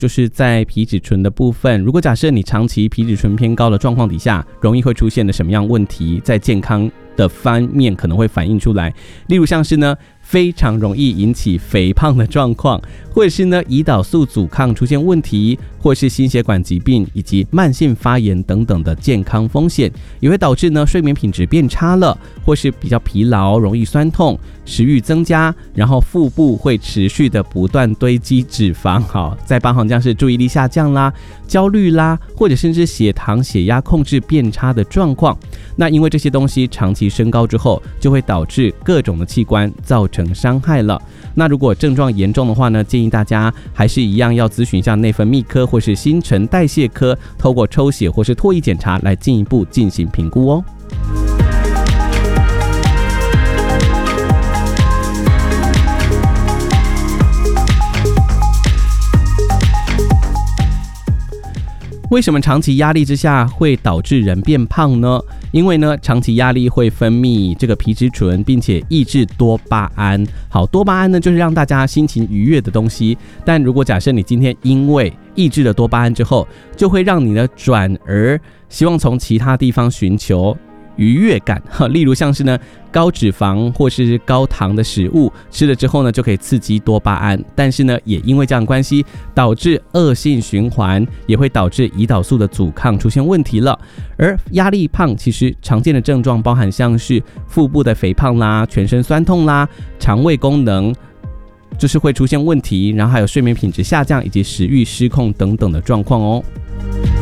就是在皮质醇的部分，如果假设你长期皮质醇偏高的状况底下，容易会出现的什么样问题，在健康的方面可能会反映出来。例如像是呢，非常容易引起肥胖的状况，或者是呢胰岛素阻抗出现问题，或是心血管疾病以及慢性发炎等等的健康风险，也会导致呢睡眠品质变差了，或是比较疲劳，容易酸痛，食欲增加，然后腹部会持续的不断堆积脂肪。好，再包含像是注意力下降啦、焦虑啦，或者甚至血糖、血压控制变差的状况。那因为这些东西长期升高之后，就会导致各种的器官造成伤害了。那如果症状严重的话呢，建议大家还是一样要咨询一下内分泌科或是新陈代谢科，透过抽血或是唾液检查来进一步进行评估哦。为什么长期压力之下会导致人变胖呢？因为呢，长期压力会分泌这个皮质醇，并且抑制多巴胺。好，多巴胺呢就是让大家心情愉悦的东西。但如果假设你今天因为抑制了多巴胺之后，就会让你呢转而希望从其他地方寻求愉悦感，例如像是呢高脂肪或是高糖的食物吃了之后呢，就可以刺激多巴胺，但是呢也因为这样的关系导致恶性循环，也会导致胰岛素的阻抗出现问题了。而压力胖其实常见的症状包含像是腹部的肥胖啦、全身酸痛啦、肠胃功能就是会出现问题，然后还有睡眠品质下降以及食欲失控等等的状况哦。